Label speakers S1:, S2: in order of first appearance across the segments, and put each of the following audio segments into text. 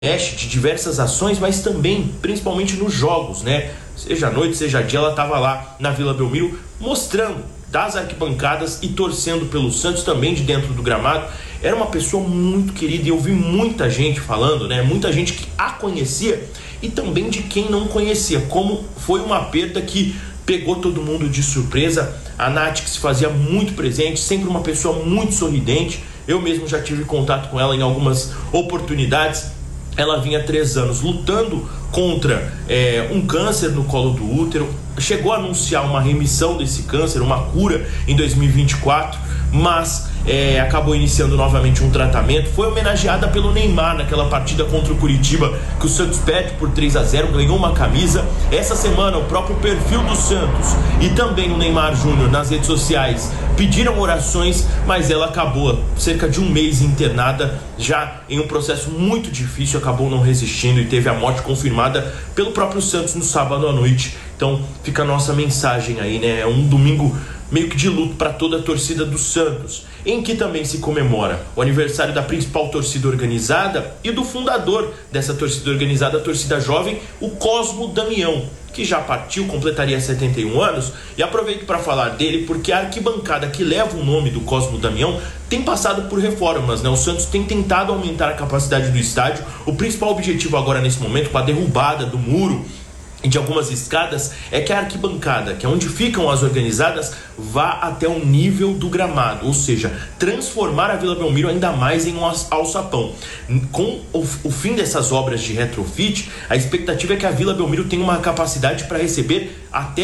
S1: mexe de diversas ações, mas também, principalmente nos jogos, né? Seja noite, seja dia, ela estava lá na Vila Belmiro mostrando das arquibancadas e torcendo pelo Santos também de dentro do gramado. Era uma pessoa muito querida e eu vi muita gente falando, né? Muita gente que a conhecia e também de quem não conhecia, como foi uma perda que pegou todo mundo de surpresa. A Nath, que se fazia muito presente, sempre uma pessoa muito sorridente. Eu mesmo já tive contato com ela em algumas oportunidades. Ela vinha há 3 anos lutando contra um câncer no colo do útero. Chegou a anunciar uma remissão desse câncer, uma cura em 2024, mas acabou iniciando novamente um tratamento. Foi homenageada pelo Neymar naquela partida contra o Curitiba, que o Santos perde por 3-0, ganhou uma camisa. Essa semana o próprio perfil do Santos e também o Neymar Júnior nas redes sociais pediram orações, mas ela acabou cerca de 1 mês internada, já em um processo muito difícil, acabou não resistindo e teve a morte confirmada pelo próprio Santos no sábado à noite. Então fica a nossa mensagem aí, né? É um domingo meio que de luto para toda a torcida do Santos, em que também se comemora o aniversário da principal torcida organizada e do fundador dessa torcida organizada, a torcida jovem, o Cosmo Damião, que já partiu, completaria 71 anos, e aproveito para falar dele porque a arquibancada que leva o nome do Cosmo Damião tem passado por reformas, né? O Santos tem tentado aumentar a capacidade do estádio. O principal objetivo agora nesse momento, com a derrubada do muro e de algumas escadas, é que a arquibancada, que é onde ficam as organizadas, vá até o nível do gramado, ou seja, transformar a Vila Belmiro ainda mais em um alçapão. Com o fim dessas obras de retrofit, a expectativa é que a Vila Belmiro tenha uma capacidade para receber até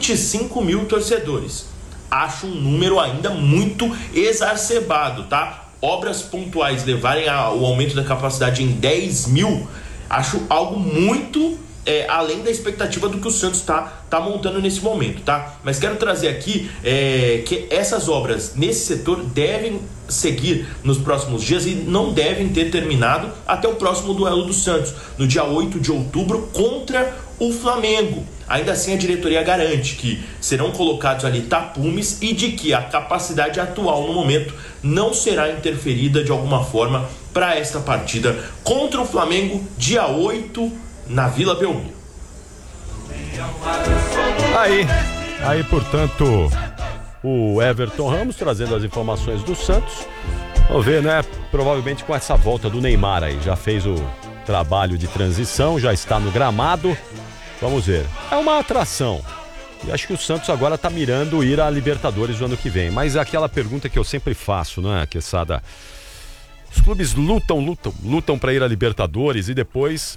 S1: 25 mil torcedores. Acho um número ainda muito exacerbado, tá? Obras pontuais levarem o aumento da capacidade em 10 mil, acho algo muito além da expectativa do que o Santos tá montando nesse momento, tá? Mas quero trazer aqui que essas obras nesse setor devem seguir nos próximos dias e não devem ter terminado até o próximo duelo do Santos, no dia 8 de outubro, contra o Flamengo. Ainda assim, a diretoria garante que serão colocados ali tapumes e de que a capacidade atual no momento não será interferida de alguma forma para esta partida contra o Flamengo, dia 8 na Vila Belmiro.
S2: Aí, portanto, o Everton Ramos trazendo as informações do Santos. Vamos ver, né? Provavelmente com essa volta do Neymar aí. Já fez o trabalho de transição, já está no gramado. Vamos ver. É uma atração. E acho que o Santos agora está mirando ir à Libertadores no ano que vem. Mas é aquela pergunta que eu sempre faço, né, Quesada? Os clubes lutam para ir à Libertadores e depois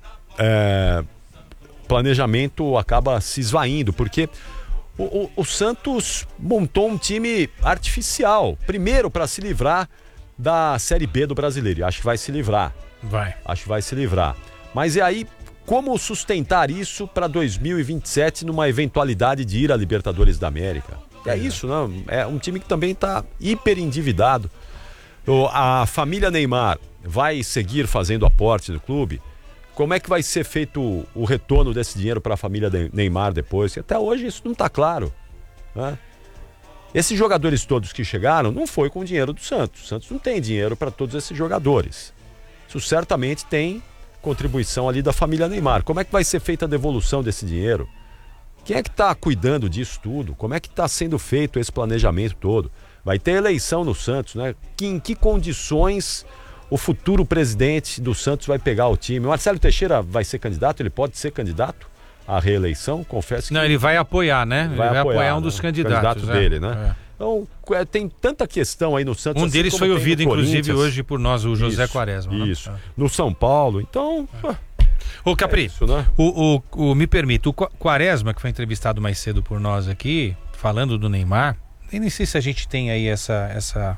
S2: planejamento acaba se esvaindo, porque o Santos montou um time artificial, primeiro para se livrar da Série B do Brasileiro. Acho que vai se livrar. Acho que vai se livrar. Mas e aí, como sustentar isso para 2027 numa eventualidade de ir à Libertadores da América? É isso, não? É um time que também está hiper endividado. A família Neymar vai seguir fazendo aporte no clube? Como é que vai ser feito o retorno desse dinheiro para a família Neymar depois? Até hoje isso não está claro, né? Esses jogadores todos que chegaram não foi com o dinheiro do Santos. O Santos não tem dinheiro para todos esses jogadores. Isso certamente tem contribuição ali da família Neymar. Como é que vai ser feita a devolução desse dinheiro? Quem é que está cuidando disso tudo? Como é que está sendo feito esse planejamento todo? Vai ter eleição no Santos, né? Em que condições o futuro presidente do Santos vai pegar o time? O Marcelo Teixeira vai ser candidato? Ele pode ser candidato à reeleição? Confesso que...
S3: Não, ele vai apoiar, né? Ele vai apoiar um dos candidatos
S2: dele, né? Então, tem tanta questão aí no Santos.
S3: Um deles foi ouvido, inclusive, hoje por nós, o José Quaresma.
S2: Isso. Né? No São Paulo, então...
S3: Ô, Capri,
S2: isso, né?
S3: me permita, o Quaresma, que foi entrevistado mais cedo por nós aqui, falando do Neymar, nem sei se a gente tem aí essa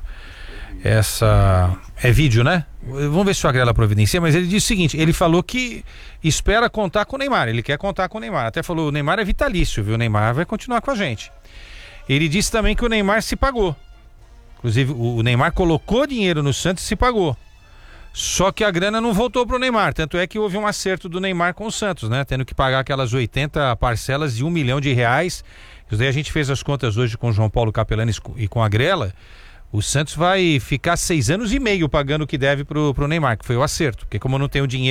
S3: é vídeo, né? Vamos ver se o Agrela providencia, mas ele disse o seguinte, ele falou que espera contar com o Neymar, ele quer contar com o Neymar, até falou, o Neymar é vitalício, viu? O Neymar vai continuar com a gente. Ele disse também que o Neymar se pagou, inclusive o Neymar colocou dinheiro no Santos e se pagou, só que a grana não voltou pro Neymar, tanto é que houve um acerto do Neymar com o Santos, né? Tendo que pagar aquelas 80 parcelas de R$1 milhão, isso daí a gente fez as contas hoje com o João Paulo Capelani e com a Agrela. O Santos vai ficar 6 anos e meio pagando o que deve pro Neymar, que foi o acerto. Porque como não tem o dinheiro